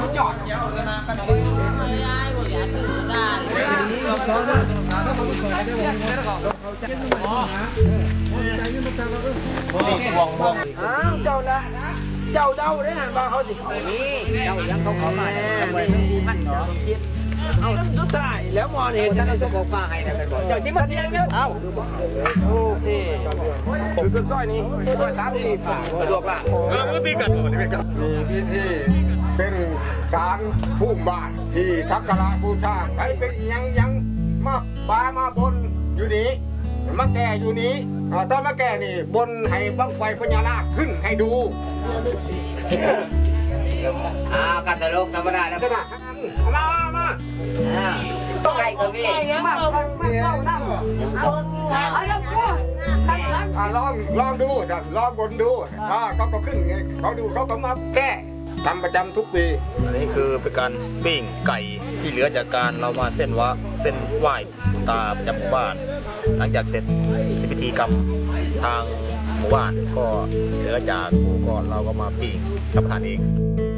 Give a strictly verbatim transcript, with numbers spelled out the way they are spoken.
หยอดเยอะนะกันไม่ได้กูอยากตื่นกันอ้าวเจ้าละเจ้าเดาได้หันมาเขาสินี่เจ้ายังเขาขอมาเนี่ยไปทั้งที่มันเนาะเอาสุดท้ายแล้วมอนี่ท่านเอาส่งฟ้าให้นะเป็นบอกเจ้าที่มาเที่ยงเยอะเอ้าโอเคคือต้นสร้อยนี้ต้นสามสี่สะดวกละเออมือตีกันหมดนี่เป็นกันมีพิธีเป็นการพุ่มบ้านที่สักการะบูชาใครเป็นยังยังมาบามาบนอยู่นี้มาแก่อยู่นี้ตอนมาแก่นี่บนให้บังไฟพญานาคขึ้นให้ดูอ่ากันตลกธรรมดาแล้วก็นะมามามาต้องไก่กับพี่มามาเข้านั่งเอาเอาอย่างกูลองลองดูลองบนดูถ้าเขาก็ขึ้นเขาดูเขาก็มาแก้ทำประจำทุกปีอันนี้คือเป็นการปิ้งไก่ที่เหลือจากการเรามาเส้นวะเส้นไหว้ตาประจำหมู่บ้านหลังจากเสร็จพิธีกรรมทางหมู่บ้านก็เหลือจากก็เราก็มาปิ้งรับประทานเอง